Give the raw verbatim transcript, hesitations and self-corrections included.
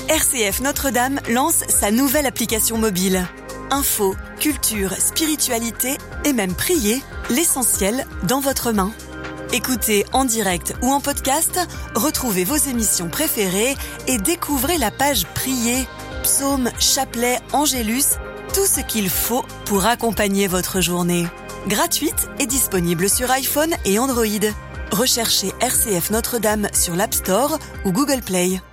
R C F Notre-Dame lance sa nouvelle application mobile. Info, culture, spiritualité et même prier, l'essentiel dans votre main. Écoutez en direct ou en podcast, retrouvez vos émissions préférées et découvrez la page Prier, psaumes, chapelets, angélus, tout ce qu'il faut pour accompagner votre journée. Gratuite et disponible sur iPhone et Android. Recherchez R C F Notre-Dame sur l'App Store ou Google Play.